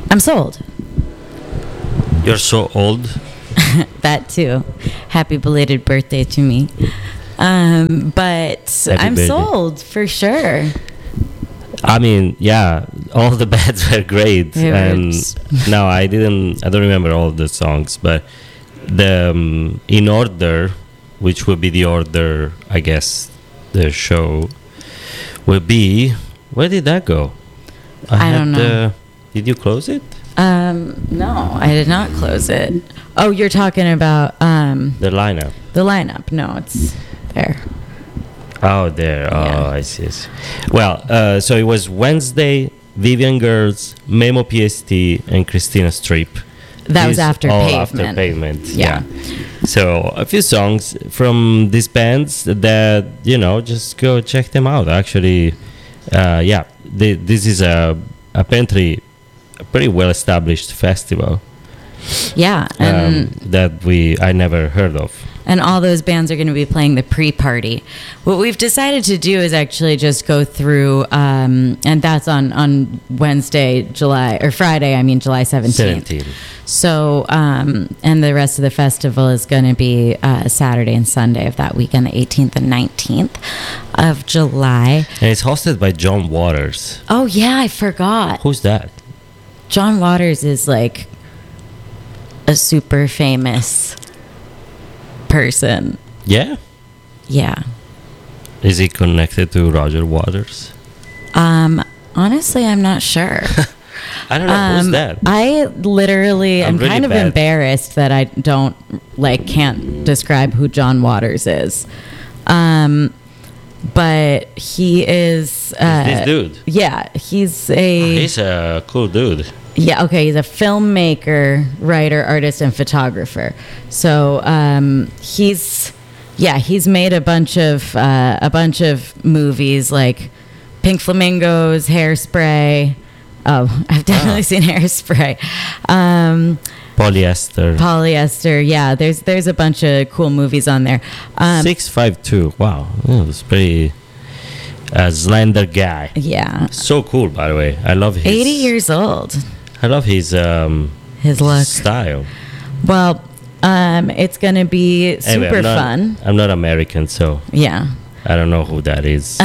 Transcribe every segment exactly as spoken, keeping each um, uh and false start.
I'm sold. You're so old. That too. Happy belated birthday to me. Um, but Happy I'm birthday. sold for sure. I mean, yeah, all the bands were great, They were and just- no, I didn't. I don't remember all the songs, but the um, in order, which would be the order, I guess, the show will be. Where did that go? I had don't know. the- did you close it? Um, no, I did not close it. Oh, you're talking about um, The lineup. the lineup. No, it's there. Oh, there. Oh, Yeah. I see. I see. Well, uh, so it was Wednesday. Vivian Girls, Memo P S T, and Christina Strip. That was These after all Pavement. after Pavement. Yeah. Yeah. So a few songs from these bands that you know, just go check them out. Actually, uh, yeah, the, this is a apparently a pretty well established festival Yeah, and um, that we I never heard of. and all those bands are going to be playing the pre-party. What we've decided to do is actually just go through, um, and that's on, on Wednesday, July, or Friday, I mean July seventeenth. Seventeen. So, um, and the rest of the festival is going to be uh, Saturday and Sunday of that weekend, the eighteenth and nineteenth of July. And it's hosted by John Waters. Oh, yeah, I forgot. Who's that? John Waters is like a super famous person. Yeah. Yeah. Is he connected to Roger Waters? Um, honestly, I'm not sure. I don't know. Who's Um, that? I literally I'm am really kind of bad. embarrassed that I don't like can't describe who John Waters is. Um, but he is uh, this dude. Yeah, he's a He's a cool dude. yeah. Okay, he's a filmmaker, writer, artist, and photographer. So um, he's yeah, he's made a bunch of uh, a bunch of movies like Pink Flamingos, Hairspray. Oh, I've definitely Ah. seen Hairspray. Um, Polyester. Polyester. Yeah, there's there's a bunch of cool movies on there. Um, six five two. Wow. Oh, that's pretty uh, slender guy. yeah, So cool, by the way. I love his. eighty years old. I love his um, His look. style. Well, um, it's gonna be super Anyway, I'm not, fun. I'm not American, so Yeah. I don't know who that is.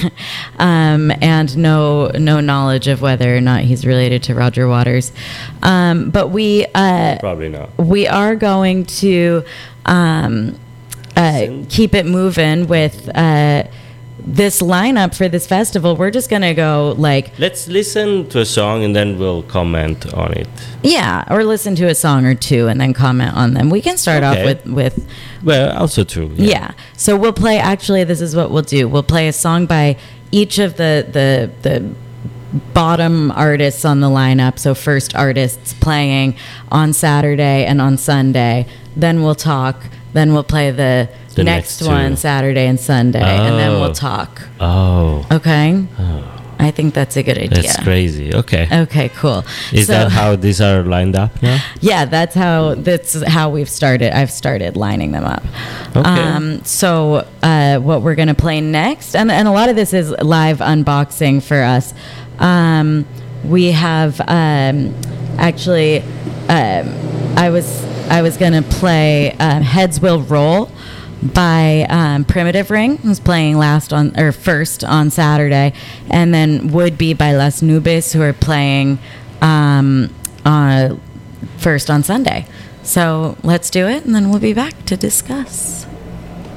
um, and no no knowledge of whether or not he's related to Roger Waters. Um, but we uh, Probably not. we are going to um, uh, keep it moving with uh, this lineup for this festival. We're just gonna go like Let's listen to a song and then we'll comment on it. yeah, or listen to a song or two and then comment on them. We can start off Okay. with with Well, also too. Yeah. So we'll play. Actually, this is what we'll do. We'll play a song by each of the the the bottom artists on the lineup. So first artists playing on Saturday and on Sunday. Then we'll talk. Then we'll play the, The next, next one two. Saturday and Sunday, and then Oh. we'll talk. Oh, Okay. I think that's a good idea. that's crazy. Okay. Okay. Cool. Is So- that how these are lined up now? Yeah, that's how that's how we've started. I've started lining them up. Okay. Um, so uh, what we're gonna play next, and and a lot of this is live unboxing for us. Um, we have um, actually, um, I was I was gonna play um, Heads Will Roll by um, Primitive Ring, who's playing last on or first on Saturday, and then Would Be by Las Nubes, who are playing um, uh, first on Sunday. So let's do it, and then we'll be back to discuss.